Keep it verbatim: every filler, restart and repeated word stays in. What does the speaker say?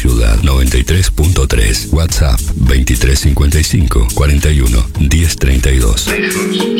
Ciudad noventa y tres punto tres. WhatsApp veintitrés cincuenta y cinco cuarenta y uno diez treinta y dos.